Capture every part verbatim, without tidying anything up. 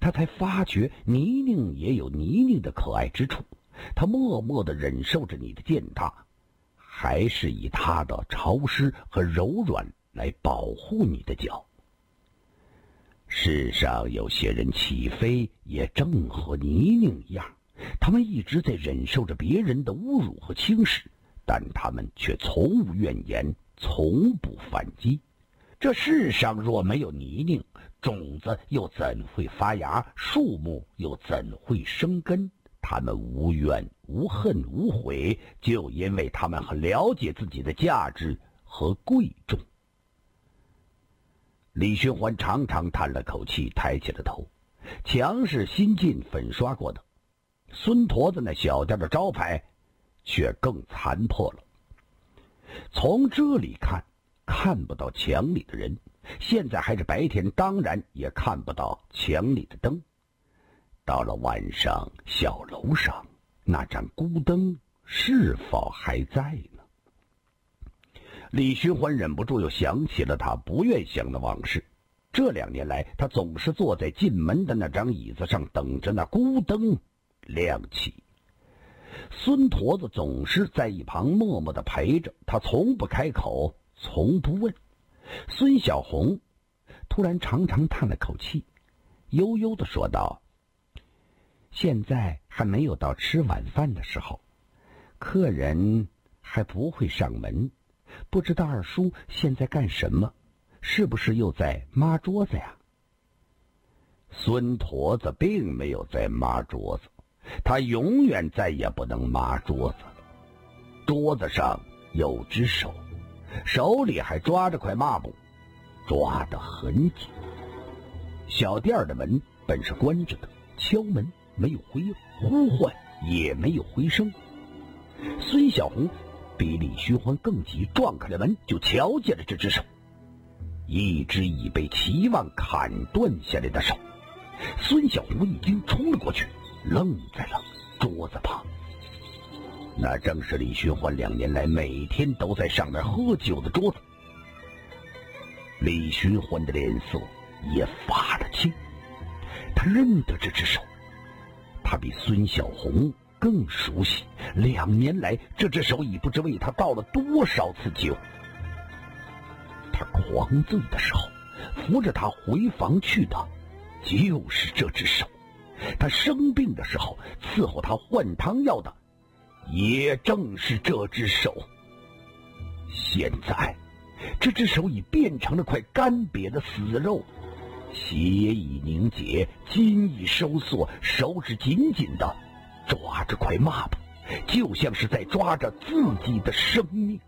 他才发觉泥泞也有泥泞的可爱之处。他默默地忍受着你的践踏，还是以他的潮湿和柔软来保护你的脚。世上有些人起飞也正和泥泞一样，他们一直在忍受着别人的侮辱和轻视，但他们却从无怨言，从不反击。这世上若没有泥泞，种子又怎会发芽，树木又怎会生根？他们无怨无恨无悔，就因为他们很了解自己的价值和贵重。李寻欢长长叹了口气，抬起了头。墙是新近粉刷过的，孙驼子那小店的招牌却更残破了。从这里看，看不到墙里的人，现在还是白天，当然也看不到墙里的灯。到了晚上，小楼上那盏孤灯是否还在呢？李寻欢忍不住又想起了他不愿想的往事。这两年来，他总是坐在进门的那张椅子上，等着那孤灯亮起。孙驼子总是在一旁默默地陪着他，从不开口，从不问。孙小红突然长长叹了口气，悠悠地说道：现在还没有到吃晚饭的时候，客人还不会上门，不知道二叔现在干什么，是不是又在抹桌子呀？孙驼子并没有在抹桌子，他永远再也不能抹桌子。桌子上有只手，手里还抓着块抹布，抓得很紧。小店的门本是关着的，敲门没有回应，呼唤也没有回声。孙小红比李寻欢更急，撞开了门就瞧见了这只手，一只已被齐望砍断下来的手。孙小红一惊，冲了过去，愣在了桌子旁。那正是李寻欢两年来每天都在上面喝酒的桌子。李寻欢的脸色也发了青，他认得这只手，他比孙小红更熟悉。两年来，这只手已不知为他倒了多少次酒。他狂醉的时候，扶着他回房去的就是这只手；他生病的时候，伺候他换汤药的也正是这只手。现在，这只手已变成了块干瘪的死肉，血已凝结，筋已收缩，手指紧紧地抓着块抹布，就像是在抓着自己的生命。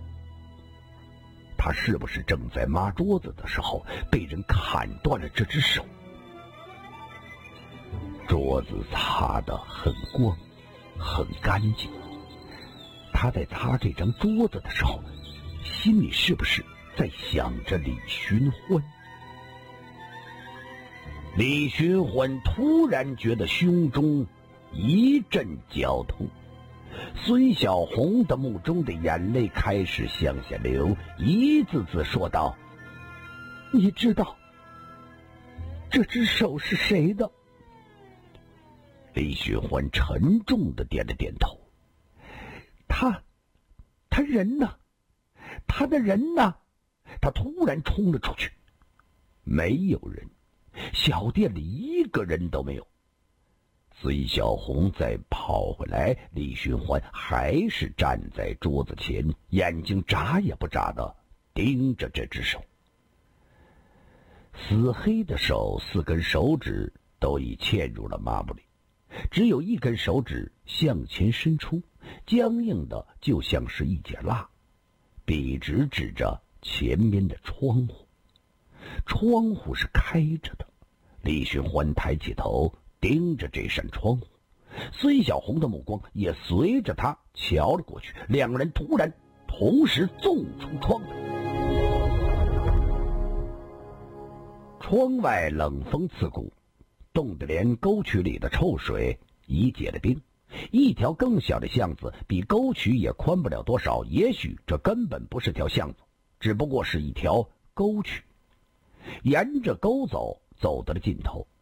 他是不是正在抹桌子的时候被人砍断了这只手？桌子擦得很光，很干净。他在擦这张桌子的时候，心里是不是在想着李寻欢？李寻欢突然觉得胸中一阵绞痛，孙小红的目中的眼泪开始向下流，一字字说道：你知道这只手是谁的？李寻欢沉重地点了点头。他他人呢？他的人呢？他突然冲了出去。没有人，小店里一个人都没有。孙小红再跑回来，李寻欢还是站在桌子前，眼睛眨也不眨地盯着这只手。死黑的手，四根手指都已嵌入了抹布里，只有一根手指向前伸出，僵硬的就像是一截蜡，笔直指着前面的窗户。窗户是开着的，李寻欢抬起头盯着这扇窗户，孙小红的目光也随着他瞧了过去，两人突然同时纵出窗来。窗外冷风刺骨，冻得连沟渠里的臭水已结了冰。一条更小的巷子比沟渠也宽不了多少，也许这根本不是条巷子，只不过是一条沟渠。沿着沟走，走到了尽头，